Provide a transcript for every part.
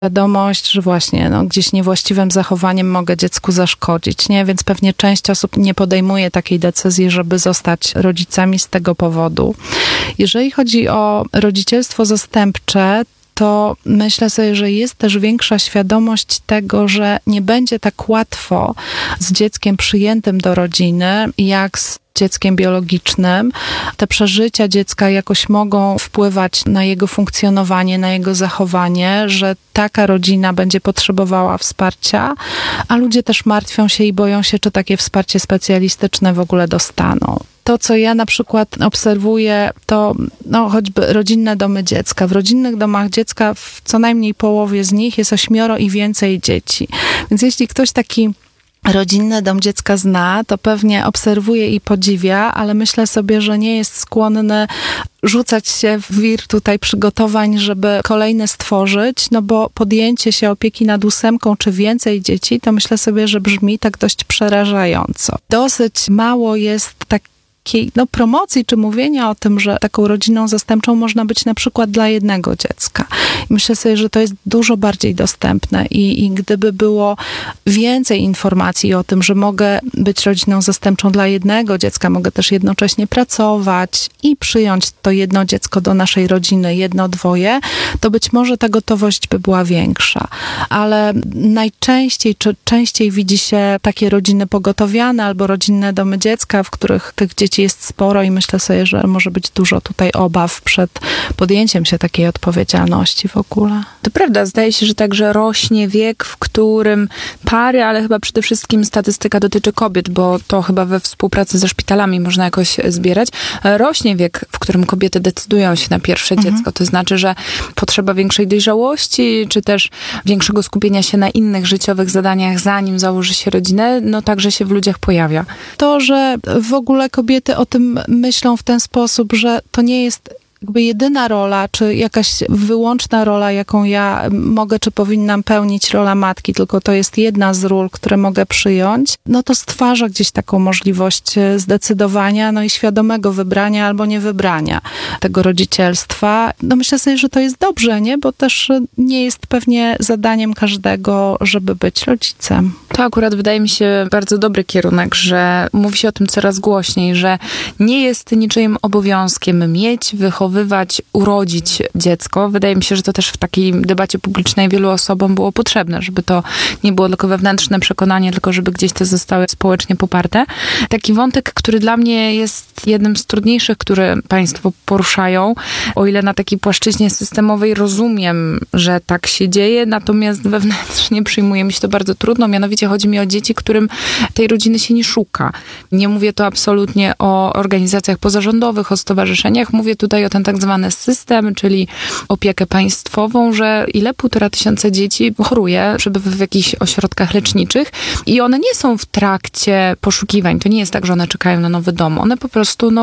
Świadomość, że właśnie gdzieś niewłaściwym zachowaniem mogę dziecku zaszkodzić, nie? Więc pewnie część osób nie podejmuje takiej decyzji, żeby zostać rodzicami z tego powodu. Jeżeli chodzi o rodzicielstwo zastępcze, to myślę sobie, że jest też większa świadomość tego, że nie będzie tak łatwo z dzieckiem przyjętym do rodziny, jak z dzieckiem biologicznym. Te przeżycia dziecka jakoś mogą wpływać na jego funkcjonowanie, na jego zachowanie, że taka rodzina będzie potrzebowała wsparcia, a ludzie też martwią się i boją się, czy takie wsparcie specjalistyczne w ogóle dostaną. To, co ja na przykład obserwuję, to choćby rodzinne domy dziecka. W rodzinnych domach dziecka w co najmniej połowie z nich jest 8 i więcej dzieci. Więc jeśli ktoś taki rodzinny dom dziecka zna, to pewnie obserwuje i podziwia, ale myślę sobie, że nie jest skłonny rzucać się w wir tutaj przygotowań, żeby kolejne stworzyć, bo podjęcie się opieki nad 8 czy więcej dzieci, to myślę sobie, że brzmi tak dość przerażająco. Dosyć mało jest takiej promocji czy mówienia o tym, że taką rodziną zastępczą można być na przykład dla jednego dziecka. I myślę sobie, że to jest dużo bardziej dostępne i gdyby było więcej informacji o tym, że mogę być rodziną zastępczą dla jednego dziecka, mogę też jednocześnie pracować i przyjąć to jedno dziecko do naszej rodziny, 1, 2, to być może ta gotowość by była większa. Ale najczęściej czy częściej widzi się takie rodziny pogotowiane albo rodzinne domy dziecka, w których tych dzieci jest sporo i myślę sobie, że może być dużo tutaj obaw przed podjęciem się takiej odpowiedzialności w ogóle. To prawda, zdaje się, że także rośnie wiek, w którym pary, ale chyba przede wszystkim statystyka dotyczy kobiet, bo to chyba we współpracy ze szpitalami można jakoś zbierać. Rośnie wiek, w którym kobiety decydują się na pierwsze dziecko. To znaczy, że potrzeba większej dojrzałości, czy też większego skupienia się na innych życiowych zadaniach, zanim założy się rodzinę, także się w ludziach pojawia. To, że w ogóle kobiety o tym myślą w ten sposób, że to nie jest jakby jedyna rola, czy jakaś wyłączna rola, jaką ja mogę, czy powinnam pełnić, rola matki, tylko to jest jedna z ról, które mogę przyjąć, to stwarza gdzieś taką możliwość zdecydowania, i świadomego wybrania albo niewybrania tego rodzicielstwa. Myślę sobie, że to jest dobrze, nie? Bo też nie jest pewnie zadaniem każdego, żeby być rodzicem. To akurat wydaje mi się bardzo dobry kierunek, że mówi się o tym coraz głośniej, że nie jest niczyim obowiązkiem mieć, wychowywać, urodzić dziecko. Wydaje mi się, że to też w takiej debacie publicznej wielu osobom było potrzebne, żeby to nie było tylko wewnętrzne przekonanie, tylko żeby gdzieś to zostały społecznie poparte. Taki wątek, który dla mnie jest jednym z trudniejszych, które państwo poruszają, o ile na takiej płaszczyźnie systemowej rozumiem, że tak się dzieje, natomiast wewnętrznie przyjmuje mi się to bardzo trudno. Mianowicie chodzi mi o dzieci, którym tej rodziny się nie szuka. Nie mówię tu absolutnie o organizacjach pozarządowych, o stowarzyszeniach. Mówię tutaj o ten tak zwany system, czyli opiekę państwową, że 1500 dzieci choruje, przebywa w jakichś ośrodkach leczniczych i one nie są w trakcie poszukiwań. To nie jest tak, że one czekają na nowy dom. One po prostu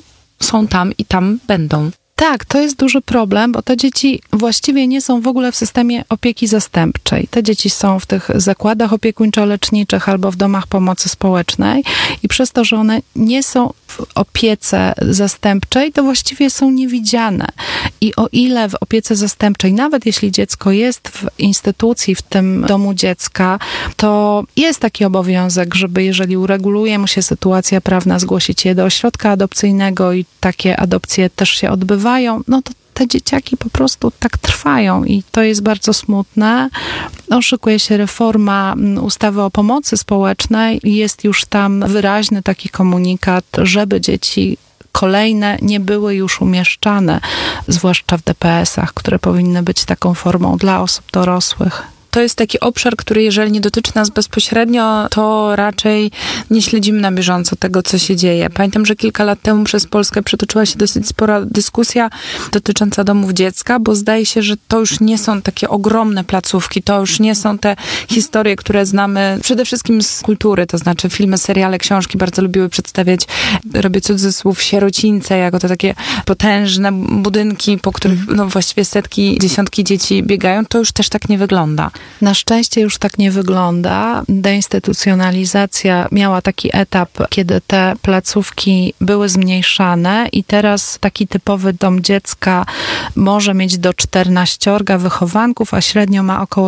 są tam i tam będą. Tak, to jest duży problem, bo te dzieci właściwie nie są w ogóle w systemie opieki zastępczej. Te dzieci są w tych zakładach opiekuńczo-leczniczych albo w domach pomocy społecznej i przez to, że one nie są w opiece zastępczej, to właściwie są niewidziane. I o ile w opiece zastępczej, nawet jeśli dziecko jest w instytucji, w tym domu dziecka, to jest taki obowiązek, żeby jeżeli ureguluje mu się sytuacja prawna, zgłosić je do ośrodka adopcyjnego i takie adopcje też się odbywają, to te dzieciaki po prostu tak trwają i to jest bardzo smutne. Szykuje się reforma ustawy o pomocy społecznej i jest już tam wyraźny taki komunikat, żeby dzieci kolejne nie były już umieszczane, zwłaszcza w DPS-ach, które powinny być taką formą dla osób dorosłych. To jest taki obszar, który jeżeli nie dotyczy nas bezpośrednio, to raczej nie śledzimy na bieżąco tego, co się dzieje. Pamiętam, że kilka lat temu przez Polskę przetoczyła się dosyć spora dyskusja dotycząca domów dziecka, bo zdaje się, że to już nie są takie ogromne placówki, to już nie są te historie, które znamy przede wszystkim z kultury, to znaczy filmy, seriale, książki bardzo lubiły przedstawiać, robię cudzysłów, sierocińce, jako te takie potężne budynki, po których właściwie setki, dziesiątki dzieci biegają. To już też tak nie wygląda. Na szczęście już tak nie wygląda. Deinstytucjonalizacja miała taki etap, kiedy te placówki były zmniejszane i teraz taki typowy dom dziecka może mieć do 14 wychowanków, a średnio ma około